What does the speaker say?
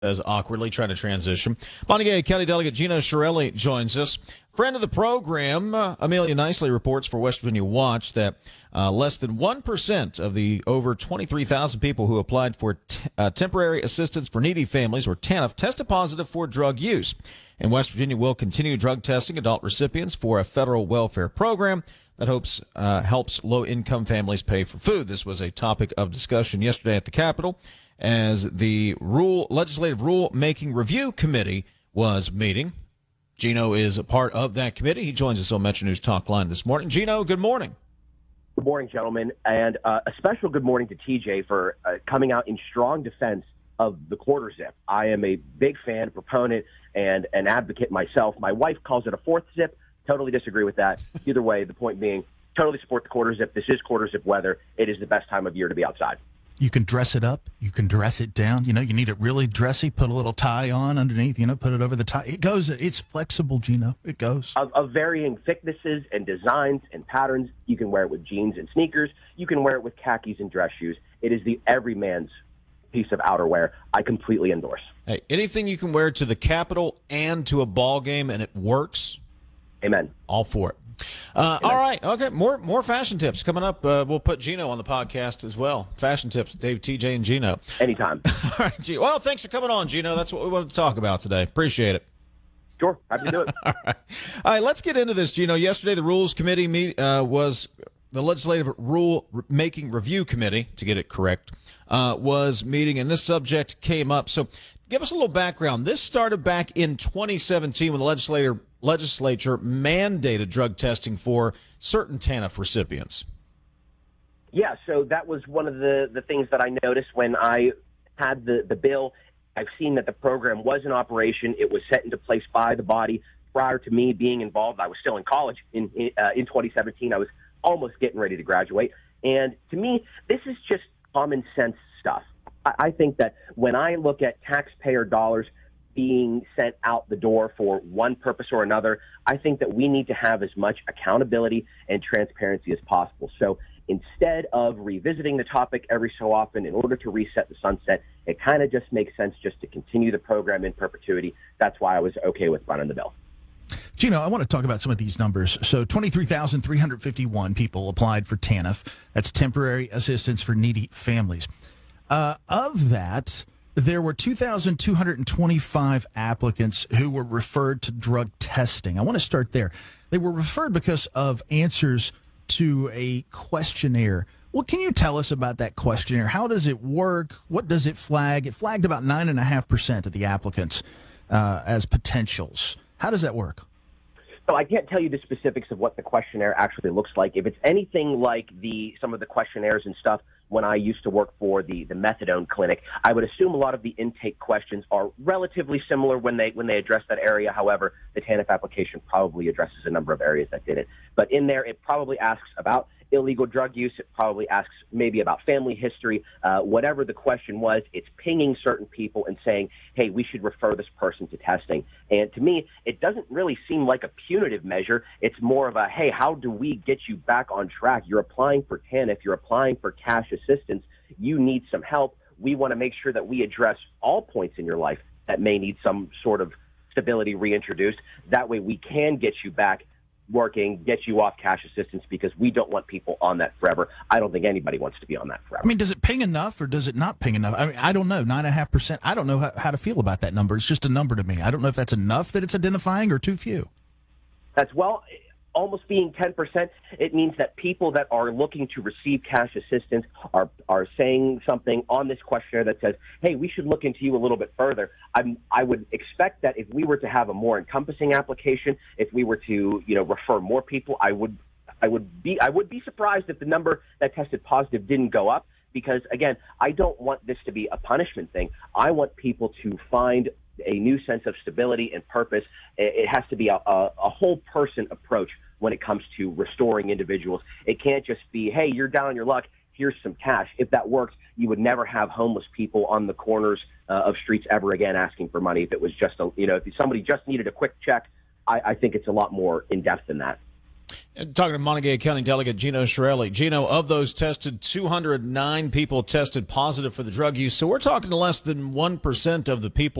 as awkwardly trying to transition. Montague County Delegate Gino Chiarelli joins us. Friend of the program, Amelia Nicely reports for West Virginia Watch that less than 1% of the over 23,000 people who applied for temporary assistance for needy families, or TANF, tested positive for drug use. And West Virginia will continue drug testing adult recipients for a federal welfare program that helps low-income families pay for food. This was a topic of discussion yesterday at the Capitol as the Legislative Rulemaking Review Committee was meeting. Gino is a part of that committee. He joins us on Metro News Talk Line this morning. Gino, good morning. Good morning, gentlemen, and a special good morning to TJ for coming out in strong defense of the quarter zip. I am a big fan, proponent, and an advocate myself. My wife calls it a fourth zip. Totally disagree with that. Either way, the point being, totally support the quarter zip. This is quarter zip weather. It is the best time of year to be outside. You can dress it up. You can dress it down. You need it really dressy. Put a little tie on underneath. Put it over the tie. It goes. It's flexible, Gino. It goes. Of varying thicknesses and designs and patterns. You can wear it with jeans and sneakers. You can wear it with khakis and dress shoes. It is the everyman's piece of outerwear. I completely endorse. Hey, anything you can wear to the Capitol and to a ball game and it works. Amen. All for it. All right. Okay. More fashion tips coming up. We'll put Gino on the podcast as well. Fashion tips, Dave, TJ, and Gino. Anytime. All right. Well, thanks for coming on, Gino. That's what we wanted to talk about today. Appreciate it. Sure. Happy to do it. All right. Let's get into this, Gino. Yesterday, the Rules Committee was the Legislative Rulemaking Review Committee, to get it correct, was meeting, and this subject came up. So give us a little background. This started back in 2017 when the legislature mandated drug testing for certain TANF recipients. Yeah, so that was one of the things that I noticed when I had the bill. I've seen that the program was in operation. It was set into place by the body. Prior to me being involved, I was still in college in 2017. I was almost getting ready to graduate. And to me, this is just common sense stuff. I think that when I look at taxpayer dollars being sent out the door for one purpose or another, I think that we need to have as much accountability and transparency as possible. So instead of revisiting the topic every so often in order to reset the sunset, it kind of just makes sense just to continue the program in perpetuity. That's why I was okay with running the bill. Gino, I want to talk about some of these numbers. So 23,351 people applied for TANF. That's temporary assistance for needy families. Of that, there were 2,225 applicants who were referred to drug testing. I want to start there. They were referred because of answers to a questionnaire. Well, can you tell us about that questionnaire? How does it work? What does it flag? It flagged about 9.5% of the applicants as potentials. How does that work? So I can't tell you the specifics of what the questionnaire actually looks like. If it's anything like some of the questionnaires and stuff when I used to work for the methadone clinic, I would assume a lot of the intake questions are relatively similar when they address that area. However, the TANF application probably addresses a number of areas that didn't. But in there, it probably asks about illegal drug use. It probably asks maybe about family history. Whatever the question was, it's pinging certain people and saying, hey, we should refer this person to testing. And to me, it doesn't really seem like a punitive measure. It's more of a, hey, how do we get you back on track? You're applying for TANF. You're applying for cash assistance. You need some help. We want to make sure that we address all points in your life that may need some sort of stability reintroduced. That way we can get you back working, get you off cash assistance, because we don't want people on that forever. I don't think anybody wants to be on that forever. I mean, does it ping enough or does it not ping enough? I mean, I don't know. 9.5%. I don't know how to feel about that number. It's just a number to me. I don't know if that's enough that it's identifying or too few. That's almost being 10%. It means that people that are looking to receive cash assistance are saying something on this questionnaire that says, hey, we should look into you a little bit further. I would expect that if we were to have a more encompassing application, if we were to, refer more people, I would be surprised if the number that tested positive didn't go up, because again, I don't want this to be a punishment thing. I want people to find a new sense of stability and purpose. It has to be a whole person approach when it comes to restoring individuals. It can't just be, hey, you're down on your luck, here's some cash. If that works, you would never have homeless people on the corners of streets ever again asking for money. If it was just if somebody just needed a quick check, I think it's a lot more in depth than that. Talking to Montague County Delegate Gino Chiarelli. Gino, of those tested, 209 people tested positive for the drug use. So we're talking less than 1% of the people